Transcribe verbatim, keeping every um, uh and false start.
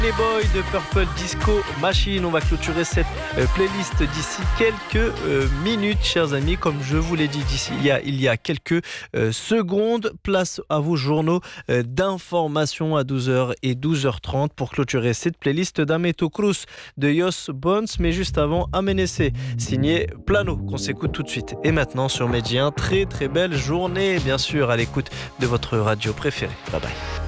Les Boys de Purple Disco Machine. On va clôturer cette euh, playlist d'ici quelques euh, minutes, chers amis. Comme je vous l'ai dit d'ici il y a, il y a quelques euh, secondes, place à vos journaux euh, d'information à douze heures et douze heures trente pour clôturer cette playlist d'Ameto Cruz de Yos Bones. Mais juste avant, Aménessé, signé Plano, qu'on s'écoute tout de suite. Et maintenant sur Médien, très très belle journée, bien sûr, à l'écoute de votre radio préférée. Bye bye.